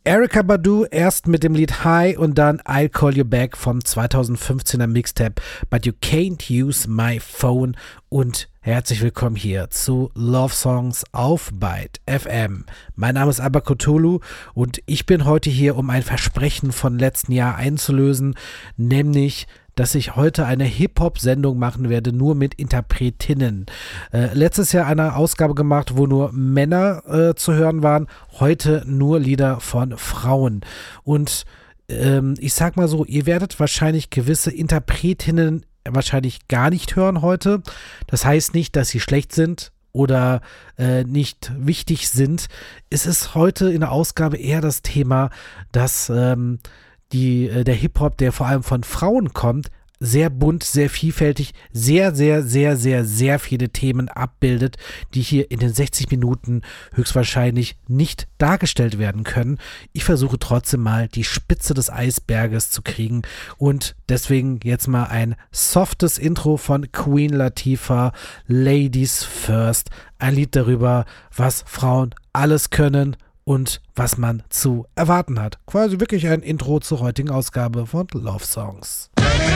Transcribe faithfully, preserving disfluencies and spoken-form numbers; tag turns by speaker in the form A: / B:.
A: Erykah Badu erst mit dem Lied High und dann I'll Call You Back vom zweitausendfünfzehner Mixtape But You Can't Use My Phone und herzlich willkommen hier zu Love Songs auf Byte F M. Mein Name ist Abba Cthulhu und ich bin heute hier, um ein Versprechen von letzten Jahr einzulösen, nämlich dass ich heute eine Hip-Hop-Sendung machen werde, nur mit Interpretinnen. Äh, letztes Jahr eine Ausgabe gemacht, wo nur Männer äh, zu hören waren, heute nur Lieder von Frauen. Und ähm, ich sag mal so, ihr werdet wahrscheinlich gewisse Interpretinnen wahrscheinlich gar nicht hören heute. Das heißt nicht, dass sie schlecht sind oder äh, nicht wichtig sind. Es ist heute in der Ausgabe eher das Thema, dass ähm, Die, der Hip-Hop, der vor allem von Frauen kommt, sehr bunt, sehr vielfältig, sehr, sehr, sehr, sehr, sehr viele Themen abbildet, die hier in den sechzig Minuten höchstwahrscheinlich nicht dargestellt werden können. Ich versuche trotzdem mal die Spitze des Eisberges zu kriegen und deswegen jetzt mal ein softes Intro von Queen Latifah, Ladies First, ein Lied darüber, was Frauen alles können und was man zu erwarten hat. Quasi wirklich ein Intro zur heutigen Ausgabe von Love Songs.